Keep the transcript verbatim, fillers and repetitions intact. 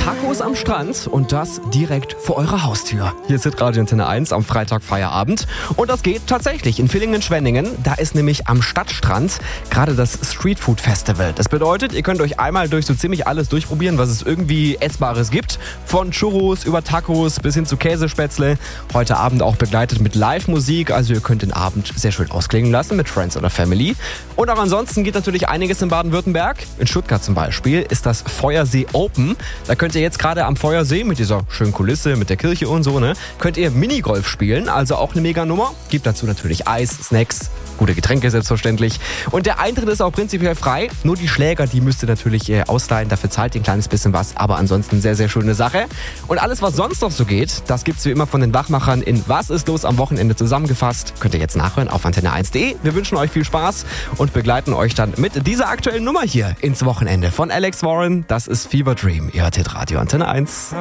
Tacos am Strand und das direkt vor eurer Haustür. Hier ist Hitradio Antenne eins am Freitag Feierabend. Und das geht tatsächlich in Villingen-Schwenningen. Da ist nämlich am Stadtstrand gerade das Street Food Festival. Das bedeutet, ihr könnt euch einmal durch so ziemlich alles durchprobieren, was es irgendwie Essbares gibt. Von Churros über Tacos bis hin zu Käsespätzle. Heute Abend auch begleitet mit Live-Musik. Also ihr könnt den Abend sehr schön ausklingen lassen mit Friends oder Family. Und auch ansonsten geht natürlich einiges in Baden-Württemberg. In Stuttgart zum Beispiel ist das Feuersee Open. Da könnt ihr jetzt gerade am Feuersee mit dieser schönen Kulisse, mit der Kirche und so, ne, könnt ihr Minigolf spielen. Also auch eine Mega-Nummer. Gibt dazu natürlich Eis, Snacks, gute Getränke selbstverständlich. Und der Eintritt ist auch prinzipiell frei. Nur die Schläger, die müsst ihr natürlich äh, ausleihen. Dafür zahlt ihr ein kleines bisschen was. Aber ansonsten sehr, sehr schöne Sache. Und alles, was sonst noch so geht, das gibt's wie immer von den Wachmachern in Was ist los am Wochenende zusammengefasst. Könnt ihr jetzt nachhören auf antenne eins punkt de. Wir wünschen euch viel Spaß und begleiten euch dann mit dieser aktuellen Nummer hier ins Wochenende von Alex Warren. Das ist Fever Dream. Ihr hört Hitradio Antenne eins.